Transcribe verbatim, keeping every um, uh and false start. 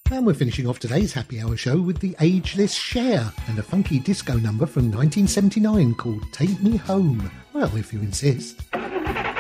And we're finishing off today's Happy Hour show with the Ageless Cher and a funky disco number from nineteen seventy-nine called Take Me Home. Well, if you insist.